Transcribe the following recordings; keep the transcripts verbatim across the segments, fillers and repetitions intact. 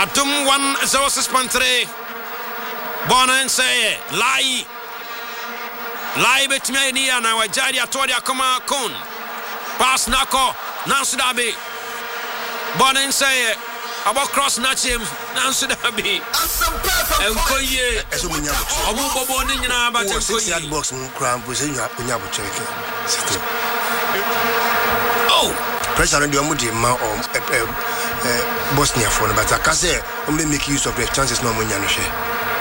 Atum one zero six point three. Bona and say lie. Lie bet me ni ana wajadi atodi akoma kon. Pass nako Nansudabi. Bona and say about cross natchim Nansudabi. Enkoye. Omu bobo ni nyina ba tenkoye. Box mu cramp we say you have to check. Oh, pressure on the omudi ma or Bosnia for but I can say only make use of the chances no munya no share.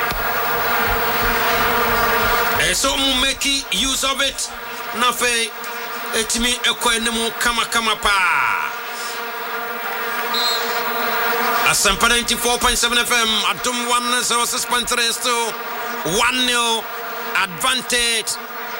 E so mu make use of it na fe etimi ekwanemu kama kama pa. Asampa ninety-four point seven F M Atum one oh six point three to one nil advantage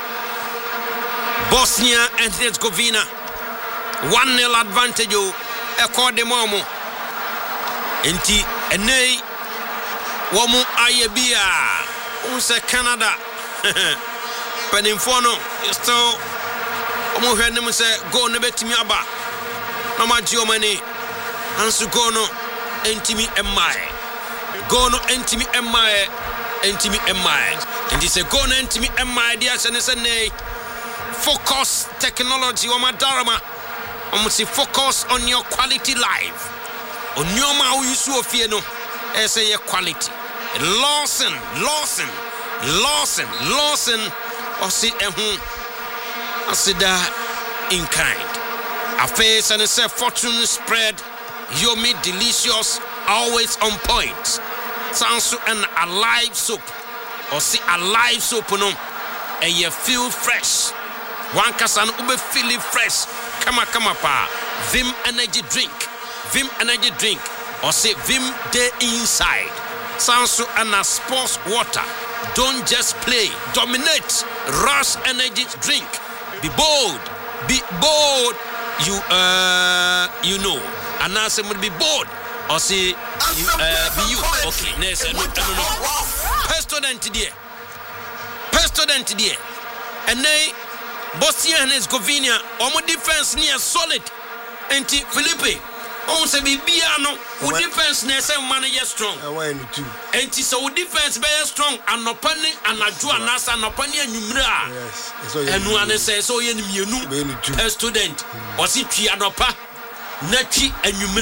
Bosnia and Herzegovina. one nil advantage o ekọ de momo enti enei wo mu ayebia unse Canada penimfo no still omo hwe nem se go no betimi aba no ma ji omani ansu go no entimi emae go no entimi emae entimi emae enti se go no entimi emae dia se ne se nei focus technology o madarama o must focus on your quality life on your ma o yusu ofie no e say your quality Lawson Lawson Lawson Lawson o si ehun asida in kind a face and say fortune spread yomi delicious always on point sounds an alive soap or see alive soap no and you feel fresh one kasan ube feel fresh kama kama pa Vim energy drink Vim energy drink or say Vim day inside sounds an a sports water don't just play dominate rush energy drink be bold be bold you uh you know and now some will be bored or say you, uh, be you okay next no no no student there student there and they Bosnia and Herzegovina omo defense near solid enti Felipe on se bibia no wo defense na say man is strong enti so defense be strong anopani anadwo anasa anopani anwumra yes enu ane say so ye mienu student o si twi anopa na twi anwumra